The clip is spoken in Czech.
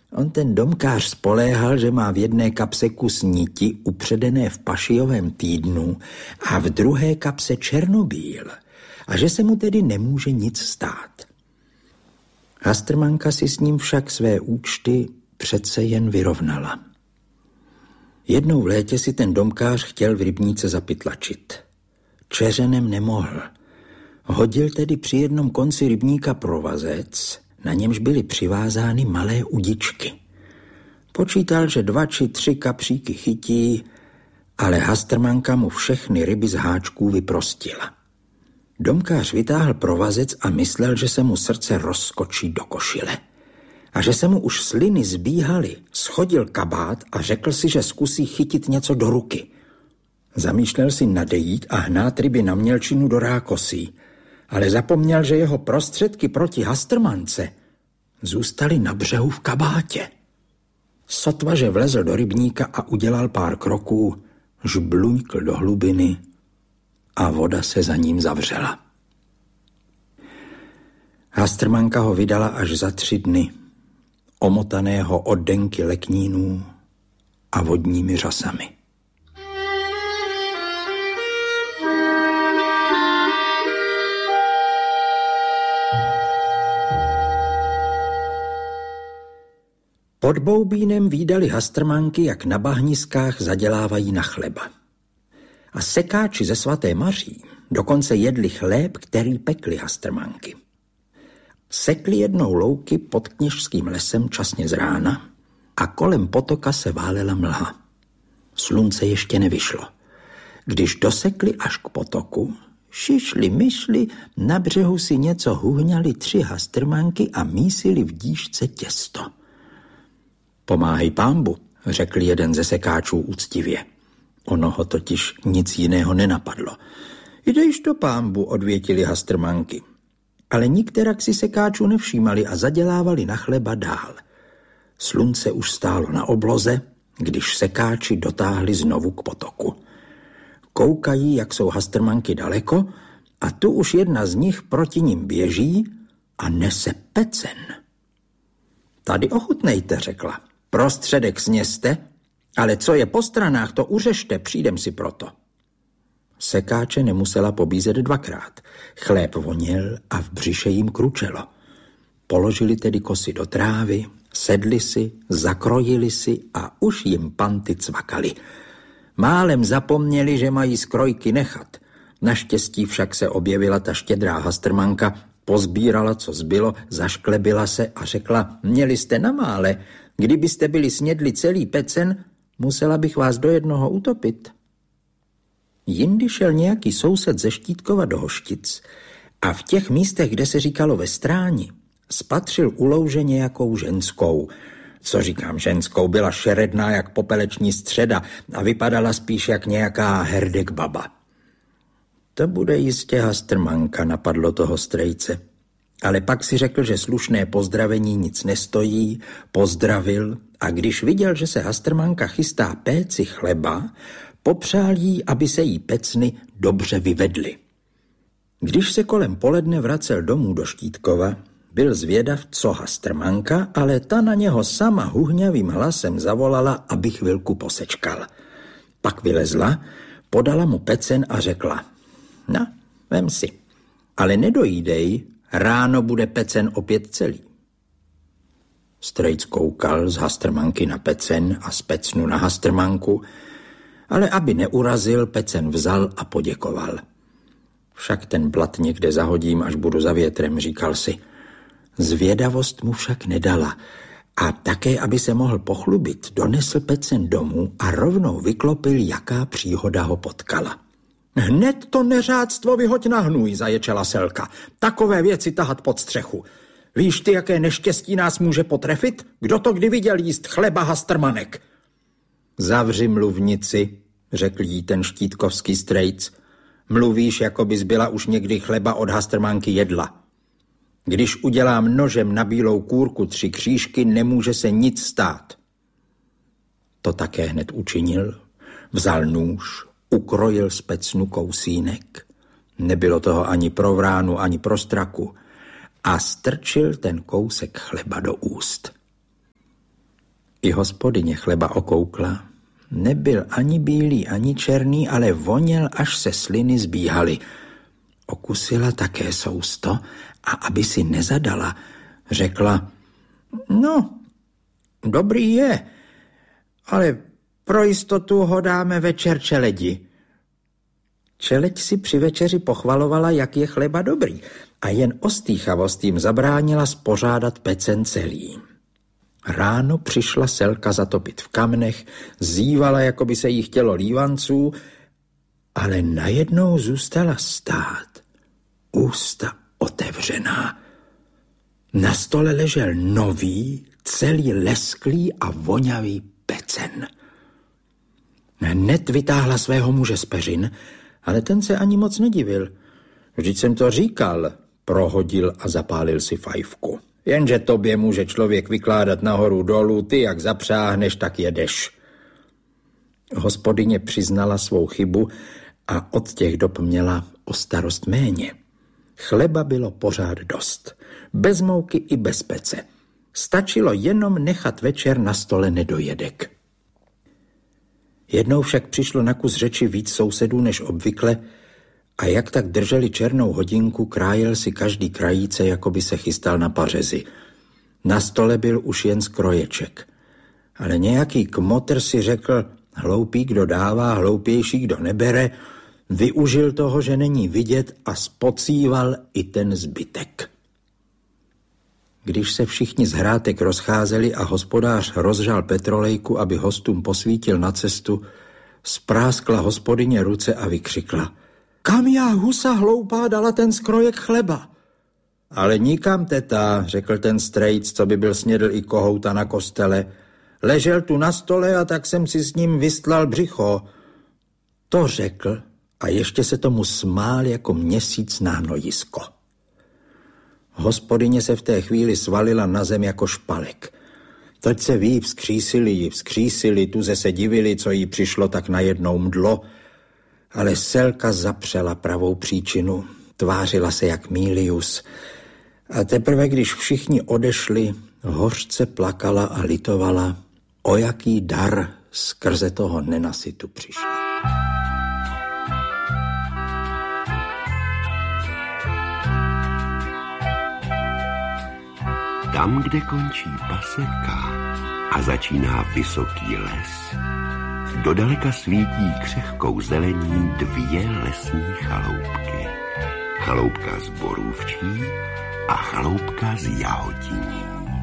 On ten domkář spoléhal, že má v jedné kapse kus niti upředené v Pašijovém týdnu a v druhé kapse černobíl a že se mu tedy nemůže nic stát. Hastrmanka si s ním však své účty přece jen vyrovnala. Jednou v létě si ten domkář chtěl v rybníce zapytlačit. Čeřenem nemohl. Hodil tedy při jednom konci rybníka provazec, na němž byly přivázány malé udičky. Počítal, že 2 či 3 kapříky chytí, ale hastrmanka mu všechny ryby z háčků vyprostila. Domkář vytáhl provazec a myslel, že se mu srdce rozskočí do košile. A že se mu už sliny zbíhaly, schodil kabát a řekl si, že zkusí chytit něco do ruky. Zamýšlel si nadejít a hnát ryby na mělčinu do rákosí, ale zapomněl, že jeho prostředky proti hastrmance zůstaly na břehu v kabátě. Sotva, že vlezl do rybníka a udělal pár kroků, žbluňkl do hlubiny a voda se za ním zavřela. Hastrmanka ho vydala až za 3 dny, omotaného od denky leknínů a vodními řasami. Pod Boubínem vídali hastrmanky, jak na bahniskách zadělávají na chleba. A sekáči ze Svaté Maří dokonce jedli chléb, který pekli hastrmanky. Sekli jednou louky pod Kněžským lesem časně z rána a kolem potoka se válela mlha. Slunce ještě nevyšlo. Když dosekli až k potoku, šišli myšli, na břehu si něco huhňali 3 hastrmanky a mísili v díšce těsto. Pomáhej pánbu, řekl jeden ze sekáčů úctivě. Ono ho totiž nic jiného nenapadlo. Jdeš to pánbu, odvětili hastrmanky. Ale nikterak si sekáčů nevšímali a zadělávali na chleba dál. Slunce už stálo na obloze, když sekáči dotáhli znovu k potoku. Koukají, jak jsou hastrmanky daleko, a tu už jedna z nich proti nim běží a nese pecen. Tady ochutnejte, řekla. Prostředek sněste, ale co je po stranách, to uřešte, přijdem si proto. Sekáče nemusela pobízet 2krát. Chléb voněl a v břiše jim kručelo. Položili tedy kosy do trávy, sedli si, zakrojili si a už jim panty cvakaly. Málem zapomněli, že mají skrojky nechat. Naštěstí však se objevila ta štědrá hastrmanka, pozbírala, co zbylo, zašklebila se a řekla, měli jste na mále, kdybyste byli snědli celý pecen, musela bych vás do jednoho utopit. Jindy šel nějaký soused ze Štítkova do Hoštic a v těch místech, kde se říkalo ve Stráni, spatřil u louže nějakou ženskou. Co říkám ženskou, byla šeredná jak popeleční středa a vypadala spíš jak nějaká herdek baba. To bude jistě hastrmanka, napadlo toho strejce. Ale pak si řekl, že slušné pozdravení nic nestojí, pozdravil a když viděl, že se hastrmanka chystá péci chleba, popřál jí, aby se jí pecny dobře vyvedly. Když se kolem poledne vracel domů do Štítkova, byl zvědav, co hastrmanka, ale ta na něho sama huhňavým hlasem zavolala, aby chvilku posečkal. Pak vylezla, podala mu pecen a řekla, no, vem si, ale nedojídej, ráno bude pecen opět celý. Strejc koukal z hastrmanky na pecen a z pecnu na hastrmanku, ale aby neurazil, pecen vzal a poděkoval. Však ten blat někde zahodím, až budu za větrem, říkal si. Zvědavost mu však nedala a také, aby se mohl pochlubit, donesl pecen domů a rovnou vyklopil, jaká příhoda ho potkala. Hned to neřádstvo vyhoď na hnůj, zaječela Selka. Takové věci tahat pod střechu. Víš ty, jaké neštěstí nás může potrefit? Kdo to kdy viděl jíst chleba hastrmanek? Zavři mluvnici, řekl jí ten štítkovský strejc. Mluvíš, jako bys byla už někdy chleba od hastrmanky jedla. Když udělám nožem na bílou kůrku 3 křížky, nemůže se nic stát. To také hned učinil. Vzal nůž, ukrojil z pecnu kousínek. Nebylo toho ani pro vránu, ani pro straku. A strčil ten kousek chleba do úst. I hospodyně chleba okoukla. Nebyl ani bílý, ani černý, ale voněl, až se sliny zbíhaly. Okusila také sousto a aby si nezadala, řekla, no, dobrý je, ale pro jistotu ho dáme večer čeledi. Čeleď si při večeři pochvalovala, jak je chleba dobrý a jen ostýchavost jim zabránila spořádat pecen celý. Ráno přišla Selka zatopit v kamnech, zívala, jako by se jí chtělo lívanců, ale najednou zůstala stát, ústa otevřená. Na stole ležel nový, celý lesklý a vonavý pecen. Hned vytáhla svého muže z peřin, ale ten se ani moc nedivil. Vždyť jsem to říkal, prohodil a zapálil si fajfku. Jenže tobě může člověk vykládat nahoru dolů, ty jak zapřáhneš, tak jedeš. Hospodyně přiznala svou chybu a od těch dob měla o starost méně. Chleba bylo pořád dost, bez mouky i bez pece. Stačilo jenom nechat večer na stole nedojedek. Jednou však přišlo na kus řeči víc sousedů než obvykle a jak tak drželi černou hodinku, krájel si každý krajíce, jako by se chystal na pařezi. Na stole byl už jen skroječek. Ale nějaký kmotr si řekl, hloupý, kdo dává, hloupější, kdo nebere, využil toho, že není vidět a spocíval i ten zbytek. Když se všichni z hrátek rozcházeli a hospodář rozžal petrolejku, aby hostům posvítil na cestu, spráskla hospodyně ruce a vykřikla. Kam já, husa hloupá, dala ten skrojek chleba? Ale nikam, teta, řekl ten strejc, co by byl snědl i kohouta na kostele. Ležel tu na stole a tak jsem si s ním vystlal břicho. To řekl a ještě se tomu smál jako měsíc na hnojisko. Hospodyně se v té chvíli svalila na zem jako špalek. Teď se ví, vzkřísili, tuze se divili, co jí přišlo tak najednou mdlo, ale Selka zapřela pravou příčinu, tvářila se jak Mílius. A teprve, když všichni odešli, hořce plakala a litovala, o jaký dar skrze toho nenasytu přišla. Tam, kde končí paseka a začíná vysoký les, dodaleka svítí křehkou zelení 2 lesní chaloupky. Chaloupka z borůvčí a chaloupka z jahotiní.